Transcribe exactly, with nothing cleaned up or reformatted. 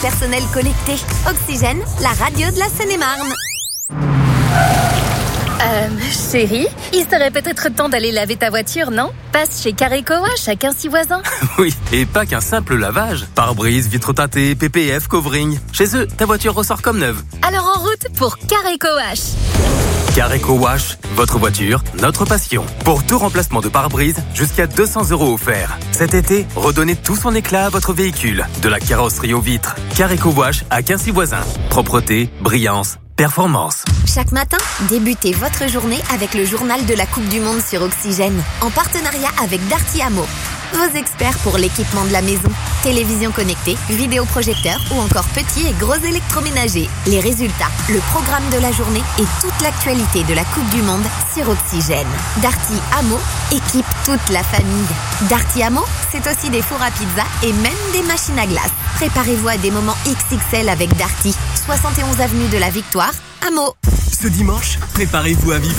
personnel connecté. Oxygène, la radio de la Seine-et-Marne. Euh, chérie, il serait peut-être temps d'aller laver ta voiture, non? Passe chez Carré Cowash à Quincy-Voisin. Oui, et pas qu'un simple lavage. Pare-brise, vitres teintées, P P F, covering. Chez eux, ta voiture ressort comme neuve. Alors en route pour Carré Cowash. Carré Cowash, votre voiture, notre passion. Pour tout remplacement de pare-brise, jusqu'à deux cents euros offerts. Cet été, redonnez tout son éclat à votre véhicule. De la carrosserie aux vitres. Carré Cowash à Quincy-Voisin. Propreté, brillance, performance. Chaque matin, débutez votre journée avec le journal de la Coupe du Monde sur Oxygène, en partenariat avec Darty Amo. Vos experts pour l'équipement de la maison. Télévision connectée, vidéoprojecteur ou encore petits et gros électroménagers. Les résultats, le programme de la journée et toute l'actualité de la Coupe du Monde sur Oxygène. Darty Amo équipe toute la famille. Darty Amo, c'est aussi des fours à pizza et même des machines à glace. Préparez-vous à des moments X X L avec Darty. soixante et onze avenue de la Victoire, Amo. Ce dimanche, préparez-vous à vivre